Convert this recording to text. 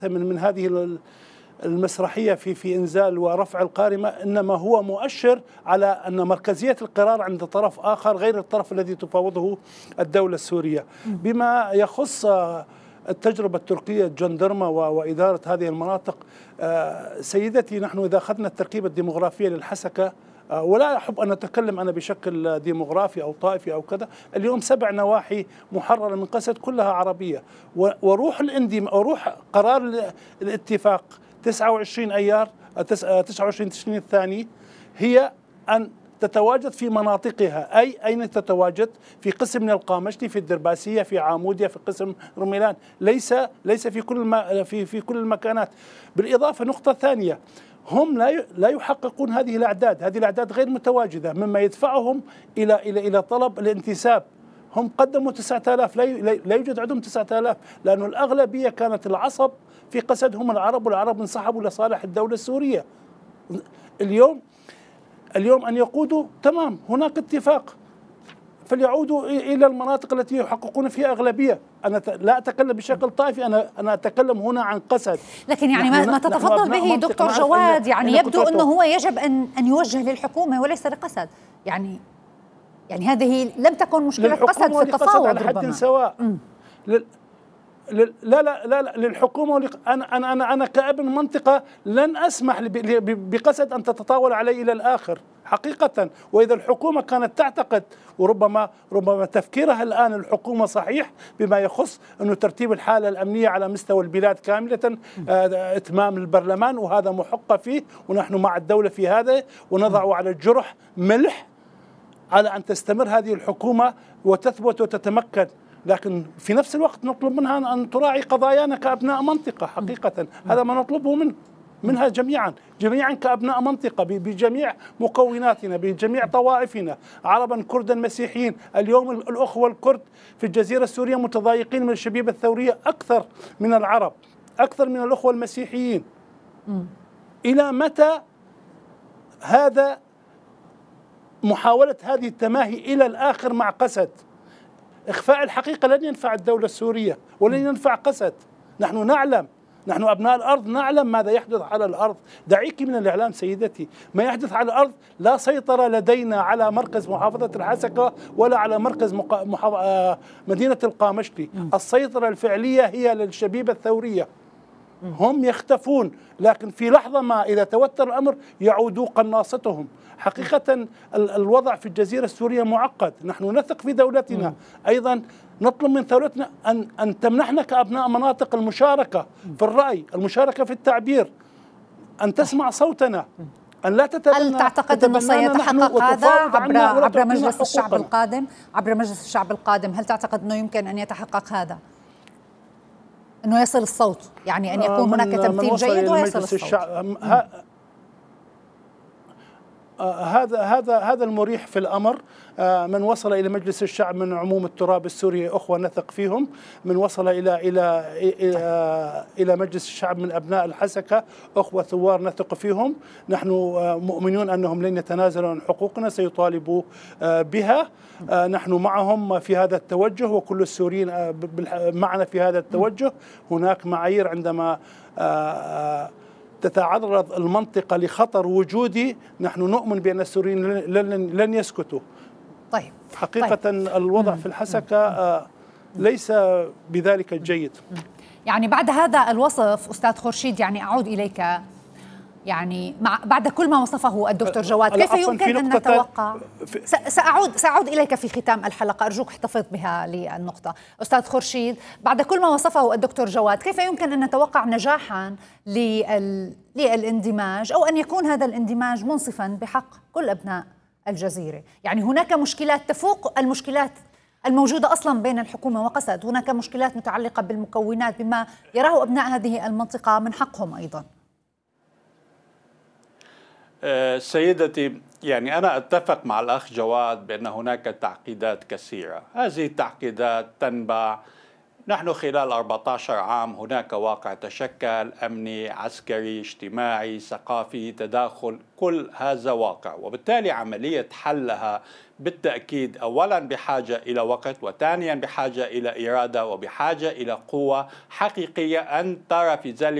من هذه المسرحية في إنزال ورفع القارمة، إنما هو مؤشر على أن مركزية القرار عند طرف آخر غير الطرف الذي تفاوضه الدولة السورية. بما يخص التجربة التركية الجندرمة وإدارة هذه المناطق، سيدتي، نحن إذا أخذنا التركيبة الديمغرافية للحسكة، ولا أحب أن أتكلم أنا بشكل ديمغرافي أو طائفي أو كذا، اليوم 7 نواحي محررة من قسد كلها عربية، وروح وروح قرار الاتفاق 29 أيار 29 تشرين الثاني هي أن تتواجد في مناطقها. أين تتواجد؟ في قسم من القامشلي، في الدرباسية، في عامودية، في قسم رميلان، ليس في كل المكانات. بالإضافة نقطة ثانية، هم لا يحققون هذه الأعداد غير متواجدة، مما يدفعهم إلى طلب الانتساب. هم قدموا 9000، لا يوجد عندهم 9000، لأن الأغلبية كانت العصب في قسد هم العرب، والعرب انسحبوا لصالح الدولة السورية. اليوم أن يقودوا، تمام، هناك اتفاق، فليعودوا إلى المناطق التي يحققون فيها أغلبية. أنا لا أتكلم بشكل طائفي، أنا أتكلم هنا عن قسد. لكن يعني ما تفضل به دكتور جواد، يعني يبدو أنه هو يجب أن يوجه للحكومة وليس لقسد. يعني هذه لم تكن مشكلة قسد في التفاوض على حد سواء. لا للحكومة. أنا كابن منطقة لن أسمح بقسد أن تتطاول علي إلى الآخر حقيقة. وإذا الحكومة كانت تعتقد، وربما تفكيرها الآن الحكومة صحيح بما يخص أنه ترتيب الحالة الأمنية على مستوى البلاد كاملة، إتمام البرلمان، وهذا محق فيه، ونحن مع الدولة في هذا، ونضع على الجرح ملح على أن تستمر هذه الحكومة وتثبت وتتمكن. لكن في نفس الوقت نطلب منها أن تراعي قضايانا كأبناء منطقة حقيقة. هذا ما نطلبه منها جميعا كأبناء منطقة، بجميع مكوناتنا، بجميع طوائفنا، عربا كردا مسيحيين. اليوم الأخوة الكرد في الجزيرة السورية متضايقين من الشبيبة الثورية أكثر من العرب، أكثر من الأخوة المسيحيين. إلى متى هذا محاولة هذه التماهي إلى الآخر مع قسد؟ إخفاء الحقيقة لن ينفع الدولة السورية ولن ينفع قسد. نحن نعلم، نحن أبناء الأرض نعلم ماذا يحدث على الأرض. دعيك من الإعلام سيدتي، ما يحدث على الأرض لا سيطرة لدينا على مركز محافظة الحسكة ولا على مركز مدينة القامشلي. السيطرة الفعلية هي للشبيبة الثورية. هم يختفون، لكن في لحظة ما إذا توتر الأمر يعودوا قناصتهم. حقيقة الوضع في الجزيرة السورية معقد. نحن نثق في دولتنا، أيضا نطلب من دولتنا أن تمنحنا كأبناء مناطق المشاركة في الرأي، المشاركة في التعبير، أن تسمع صوتنا، أن لا تتبنى. هل تعتقد أنه سيتحقق هذا عبر مجلس الشعب القادم؟ عبر مجلس الشعب القادم هل تعتقد أنه يمكن أن يتحقق هذا؟ أنه يصل الصوت، يعني أن يكون هناك تمثيل جيد ويصل الصوت. هذا المريح في الأمر. من وصل إلى مجلس الشعب من عموم التراب السوري أخوة نثق فيهم. من وصل إلى مجلس الشعب من أبناء الحسكة أخوة ثوار نثق فيهم. نحن مؤمنون أنهم لن يتنازلوا عن حقوقنا، سيطالبوا بها. نحن معهم في هذا التوجه، وكل السوريين معنا في هذا التوجه. هناك معايير عندما تتعرض المنطقة لخطر وجودي، نحن نؤمن بأن السوريين لن يسكتوا. طيب حقيقة الوضع في الحسكة ليس بذلك الجيد. يعني بعد هذا الوصف أستاذ خورشيد، يعني أعود إليك، يعني بعد كل ما وصفه الدكتور جواد، كيف يمكن أن نتوقع؟ سأعود إليك في ختام الحلقة، أرجوك احتفظ بها للنقطة. أستاذ خورشيد، بعد كل ما وصفه الدكتور جواد، كيف يمكن أن نتوقع نجاحا للاندماج، أو أن يكون هذا الاندماج منصفا بحق كل أبناء الجزيرة؟ يعني هناك مشكلات تفوق المشكلات الموجودة أصلا بين الحكومة وقسد، هناك مشكلات متعلقة بالمكونات بما يراه أبناء هذه المنطقة من حقهم أيضا. سيدتي، يعني أنا أتفق مع الأخ جواد بأن هناك تعقيدات كثيرة. هذه التعقيدات تنبع نحن خلال 14 عام هناك واقع تشكل، أمني، عسكري، اجتماعي، ثقافي، تداخل، كل هذا واقع، وبالتالي عملية حلها بالتأكيد أولا بحاجة إلى وقت، وثانيا بحاجة إلى إرادة، وبحاجة إلى قوة حقيقية أن ترى في ذلك